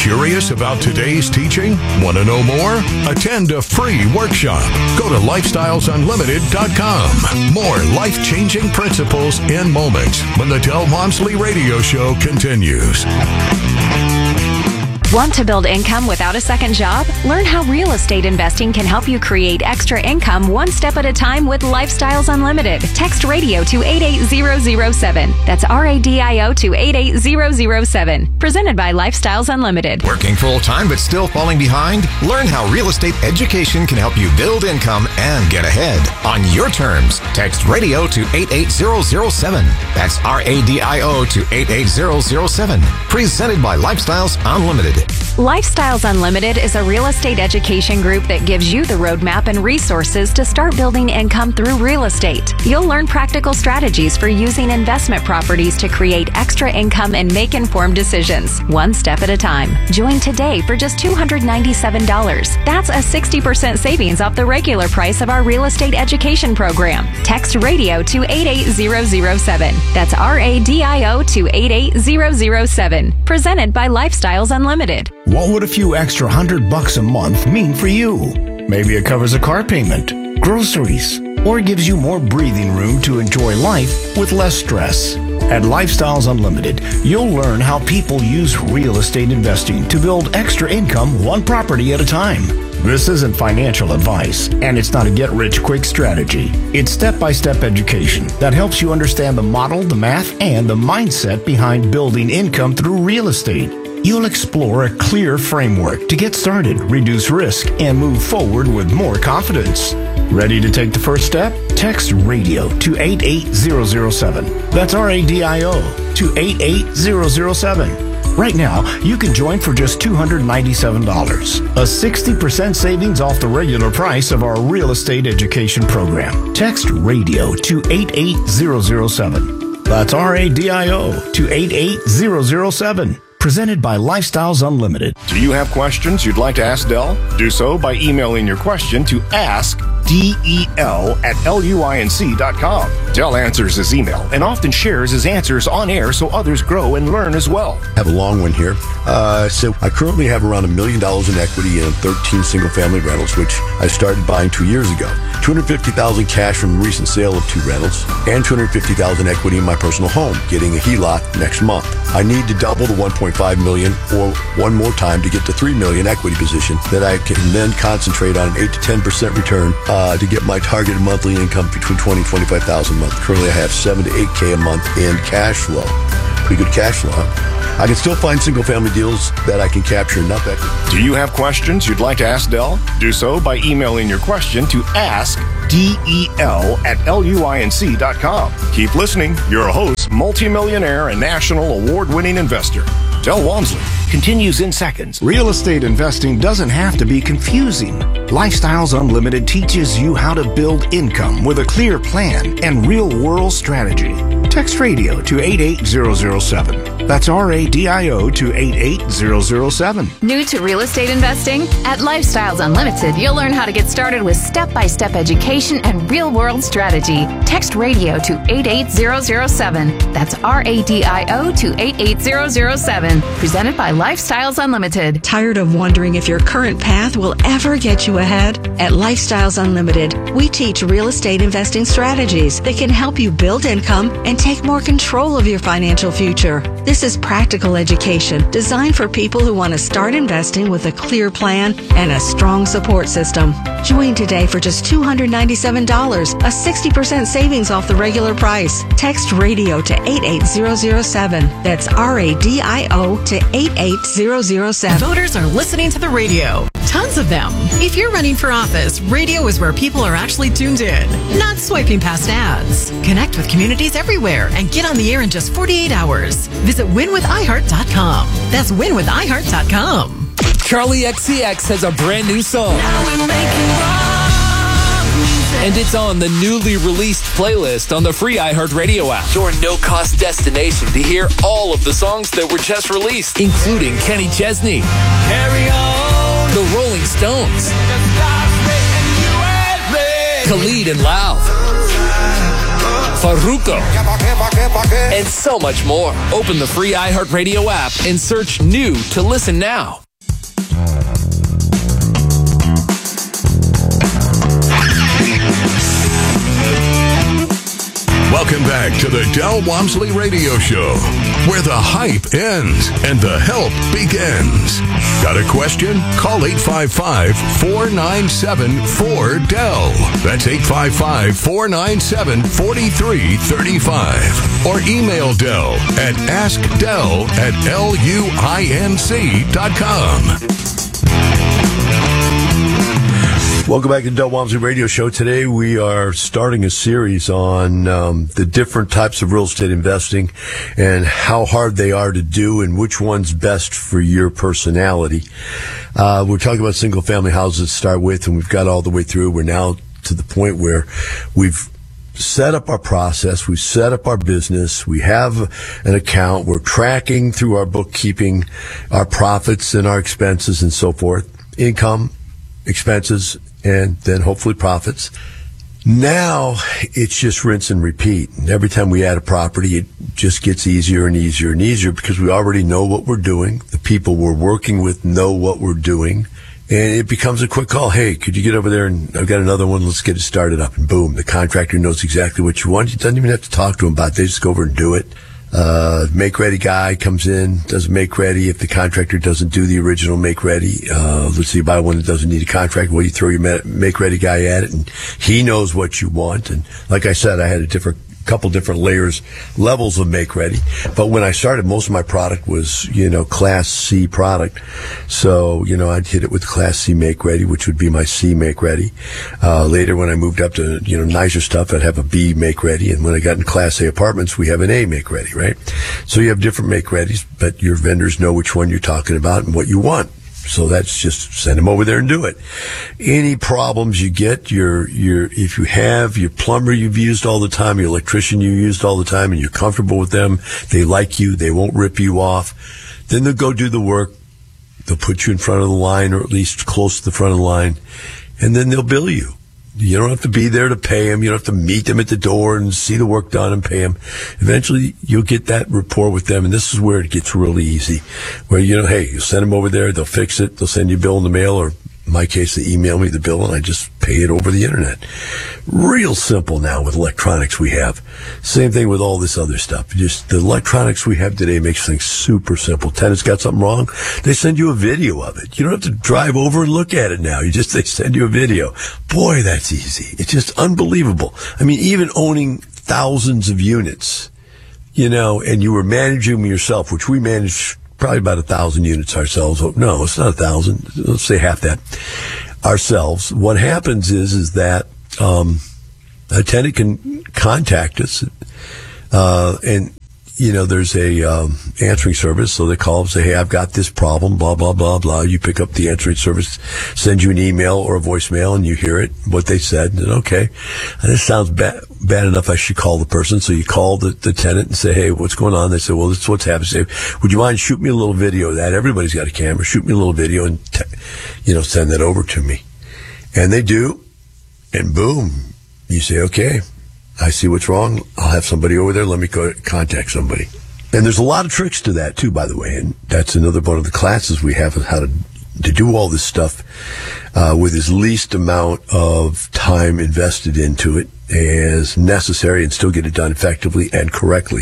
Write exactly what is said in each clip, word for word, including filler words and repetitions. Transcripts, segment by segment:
Curious about today's teaching? Want to know more? Attend a free workshop. Go to lifestyles unlimited dot com. More life-changing principles in moments when the Del Walmsley Radio Show continues. Want to build income without a second job? Learn how real estate investing can help you create extra income one step at a time with Lifestyles Unlimited. Text radio to eight eight zero zero seven. That's R A D I O to eight eight zero zero seven. Presented by Lifestyles Unlimited. Working full-time but still falling behind? Learn how real estate education can help you build income and get ahead on your terms. Text radio to eight eight zero zero seven. That's R A D I O to eight eight zero zero seven. Presented by Lifestyles Unlimited. Lifestyles Unlimited is a real estate education group that gives you the roadmap and resources to start building income through real estate. You'll learn practical strategies for using investment properties to create extra income and make informed decisions, one step at a time. Join today for just two hundred ninety-seven dollars. That's a sixty percent savings off the regular price of our real estate education program. Text radio to eight eight zero zero seven. That's R A D I O to eight eight zero zero seven. Presented by Lifestyles Unlimited. What would a few extra hundred bucks a month mean for you? Maybe it covers a car payment, groceries, or gives you more breathing room to enjoy life with less stress. At Lifestyles Unlimited, you'll learn how people use real estate investing to build extra income one property at a time. This isn't financial advice, and it's not a get-rich-quick strategy. It's step-by-step education that helps you understand the model, the math, and the mindset behind building income through real estate. You'll explore a clear framework to get started, reduce risk, and move forward with more confidence. Ready to take the first step? Text radio to eight eight zero zero seven. That's R A D I O to eight eight zero zero seven. Right now, you can join for just two hundred ninety-seven dollars, a sixty percent savings off the regular price of our real estate education program. Text radio to eight eight zero zero seven. That's R A D I O to eight eight zero zero seven. Presented by Lifestyles Unlimited. Do you have questions you'd like to ask Del? Do so by emailing your question to ask D E L at luinc dot com. Del answers his email and often shares his answers on air so others grow and learn as well. I have a long one here. Uh, so I currently have around a million dollars in equity in thirteen single-family rentals, which I started buying two years ago. two hundred fifty thousand dollars cash from the recent sale of two rentals, and two hundred fifty thousand dollars equity in my personal home, getting a H E L O C next month. I need to double the one point five million dollars or one more time to get to three million dollars equity position that I can then concentrate on an eight to ten percent return uh, to get my targeted monthly income between twenty thousand and twenty-five thousand dollars a month. Currently, I have seven to eight K a month in cash flow. Pretty good cash flow. I can still find single-family deals that I can capture enough equity. Do you have questions you'd like to ask Del? Do so by emailing your question to ask D E L at luinc dot com. Keep listening. Your host, multimillionaire and national award-winning investor, Del Walmsley, continues in seconds. Real estate investing doesn't have to be confusing. Lifestyles Unlimited teaches you how to build income with a clear plan and real-world strategy. Text radio to eight eight zero zero seven. That's R A D I O to eight eight zero zero seven. New to real estate investing? At Lifestyles Unlimited, you'll learn how to get started with step-by-step education and real-world strategy. Text radio to eight eight zero zero seven. That's R A D I O to eight eight zero zero seven. Presented by Lifestyles Unlimited. Tired of wondering if your current path will ever get you ahead? At Lifestyles Unlimited, we teach real estate investing strategies that can help you build income and take more control of your financial future. This is practical education designed for people who want to start investing with a clear plan and a strong support system. Join today for just two hundred ninety-seven dollars, a sixty percent savings off the regular price. Text radio to eight eight zero zero seven. That's R A D I O to eight eight zero zero seven. Voters are listening to the radio. Tons of them. If you're running for office, radio is where people are actually tuned in, not swiping past ads. Connect with communities everywhere and get on the air in just forty-eight hours. Visit win with i heart dot com. That's win with i heart dot com. Charlie X C X has a brand new song. And it's on the newly released playlist on the free iHeartRadio app. Your no-cost destination to hear all of the songs that were just released, including Kenny Chesney, Carry On, The Rolling Stones, Khalid and Lauv, Farruko, and so much more. Open the free iHeartRadio app and search New to listen now. Welcome back to the Del Walmsley Radio Show, where the hype ends and the help begins. Got a question? Call eight five five, four nine seven, four D E L. That's eight five five, four nine seven, four three three five. Or email Del at ask del at L U I N C dot com. Welcome back to the Del Walmsley Radio Show. Today we are starting a series on um, the different types of real estate investing and how hard they are to do and which one's best for your personality. Uh, we're talking about single-family houses to start with, and we've got all the way through. We're now to the point where we've set up our process, we've set up our business, we have an account, we're tracking through our bookkeeping our profits and our expenses and so forth, income, expenses, and then hopefully profits. Now it's just rinse and repeat. And every time we add a property, it just gets easier and easier and easier because we already know what we're doing. The people we're working with know what we're doing. And it becomes a quick call. Hey, could you get over there? And I've got another one. Let's get it started up. And boom, the contractor knows exactly what you want. You doesn't even have to talk to them about it. They just go over and do it. Uh, make-ready guy comes in, does a make-ready. If the contractor doesn't do the original make-ready, uh, let's say you buy one that doesn't need a contract, well, you throw your make-ready guy at it, and he knows what you want. And like I said, I had a different couple different layers, levels of make-ready. But when I started, most of my product was, you know, Class C product. So, you know, I'd hit it with Class C make-ready, which would be my C make-ready. Uh, later, when I moved up to, you know, nicer stuff, I'd have a B make-ready. And when I got in Class A apartments, we have an A make-ready, right? So you have different make-readies, but your vendors know which one you're talking about and what you want. So that's just send them over there and do it. Any problems you get, your, your, if you have your plumber you've used all the time, your electrician you used all the time, and you're comfortable with them, they like you, they won't rip you off, then they'll go do the work. They'll put you in front of the line, or at least close to the front of the line, and then they'll bill you. You don't have to be there to pay them. You don't have to meet them at the door and see the work done and pay them. Eventually, you'll get that rapport with them, and this is where it gets really easy. Where, you know, hey, you send them over there, they'll fix it, they'll send you a bill in the mail, or in my case, they email me the bill, and I just pay it over the internet. Real simple now with electronics we have. Same thing with all this other stuff. Just the electronics we have today makes things super simple. Tenant's got something wrong, they send you a video of it. You don't have to drive over and look at it now. You just, they send you a video. Boy, that's easy. It's just unbelievable. I mean, even owning thousands of units, you know, and you were managing them yourself, which we manage probably about a thousand units ourselves. No, it's not a thousand. Let's say half that ourselves. What happens is, is that, um, a tenant can contact us, uh, and, you know, there's a, um, answering service. So they call and say, hey, I've got this problem, blah, blah, blah, blah. You pick up the answering service, send you an email or a voicemail, and you hear it, what they said, and okay, and this sounds bad, bad enough I should call the person. So you call the, the tenant and say, hey, what's going on? They say, well, this is what's happening. Say, would you mind shoot me a little video of that? Everybody's got a camera. Shoot me a little video and, te- you know, send that over to me. And they do, and boom, you say, okay, I see what's wrong. I'll have somebody over there. Let me go contact somebody. And there's a lot of tricks to that too, by the way. And that's another one of the classes we have, is how to, to do all this stuff, uh, with as least amount of time invested into it as necessary, and still get it done effectively and correctly.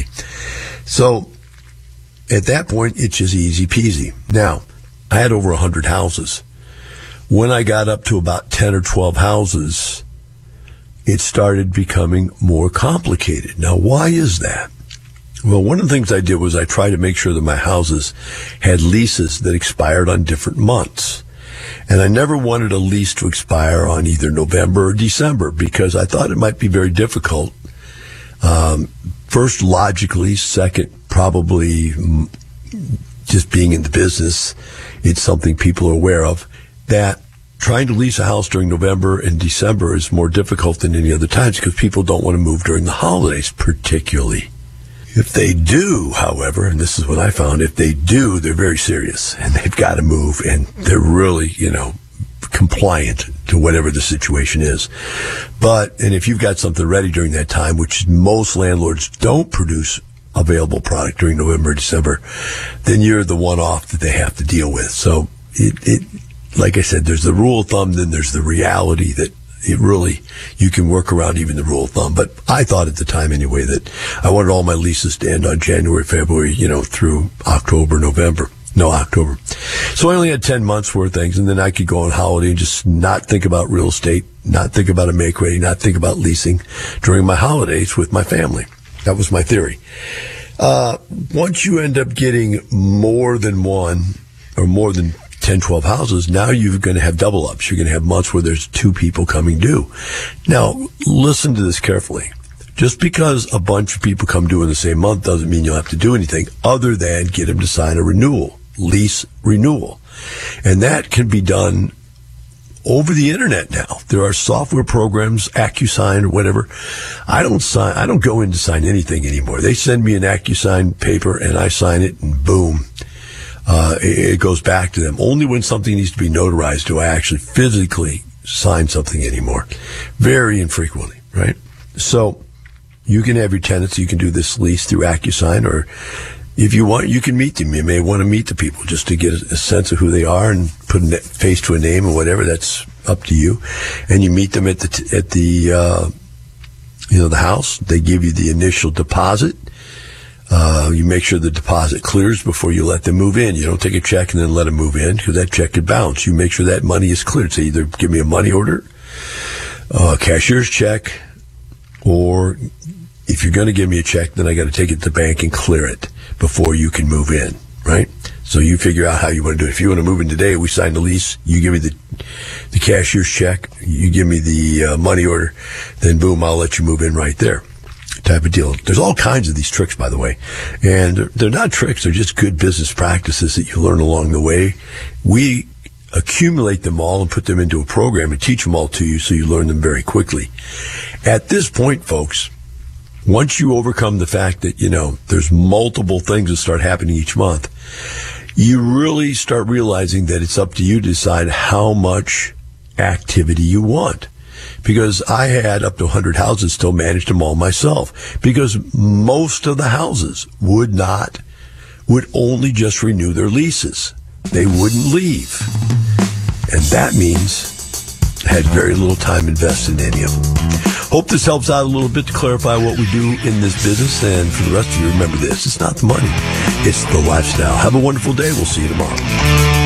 So at that point, it's just easy peasy. Now, I had over a hundred houses. When I got up to about ten or twelve houses, it started becoming more complicated. Now, why is that? Well, one of the things I did was I tried to make sure that my houses had leases that expired on different months. And I never wanted a lease to expire on either November or December, because I thought it might be very difficult. Um, first, logically. Second, probably just being in the business, it's something people are aware of, that trying to lease a house during November and December is more difficult than any other times, because people don't want to move during the holidays particularly. If they do, however, and this is what I found, if they do, they're very serious, and they've got to move, and they're really, you know, compliant. to whatever the situation is. But, and if you've got something ready during that time, which most landlords don't produce available product during November, December, then you're the one-off that they have to deal with. So it, it, like I said, there's the rule of thumb, then there's the reality that it really, you can work around even the rule of thumb. But I thought at the time anyway that I wanted all my leases to end on January, February, you know, through October, November. No, October. So I only had ten months worth of things, and then I could go on holiday and just not think about real estate, not think about a make ready, not think about leasing during my holidays with my family. That was my theory. Uh, once you end up getting more than one or more than ten, twelve houses, now you're going to have double ups. You're going to have months where there's two people coming due. Now, listen to this carefully. Just because a bunch of people come due in the same month doesn't mean you'll have to do anything other than get them to sign a renewal, lease renewal. And that can be done over the internet now. There are software programs, AccuSign or whatever. I don't sign, I don't go in to sign anything anymore. They send me an AccuSign paper and I sign it and boom. Uh, it, it goes back to them. Only when something needs to be notarized do I actually physically sign something anymore. Very infrequently, right? So you can have your tenants, you can do this lease through AccuSign, or if you want, you can meet them. You may want to meet the people just to get a, a sense of who they are and put a face to a name or whatever. That's up to you. And you meet them at the, t- at the, uh, you know, the house. They give you the initial deposit. Uh, you make sure the deposit clears before you let them move in. You don't take a check and then let them move in because that check could bounce. You make sure that money is cleared. So either give me a money order, a cashier's check, or if you're going to give me a check, then I got to take it to the bank and clear it before you can move in, right? So you figure out how you want to do it. If you want to move in today, we sign the lease, you give me the the cashier's check, you give me the uh, money order, then boom, I'll let you move in right there. Type of deal. There's all kinds of these tricks, by the way. And they're not tricks, they're just good business practices that you learn along the way. We accumulate them all and put them into a program and teach them all to you so you learn them very quickly. At this point, folks, once you overcome the fact that, you know, there's multiple things that start happening each month, you really start realizing that it's up to you to decide how much activity you want. Because I had up to one hundred houses, still managed them all myself. Because most of the houses would not, would only just renew their leases. They wouldn't leave. And that means I had very little time invested in any of them. Hope this helps out a little bit to clarify what we do in this business. And for the rest of you, remember this. It's not the money. It's the lifestyle. Have a wonderful day. We'll see you tomorrow.